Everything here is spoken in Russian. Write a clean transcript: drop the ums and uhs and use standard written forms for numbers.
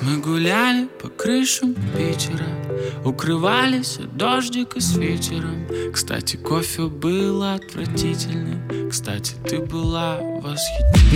Мы гуляли по крышам Питера, укрывались от дождика с ветером. Кстати, кофе было отвратительным. Кстати, ты была восхитительной.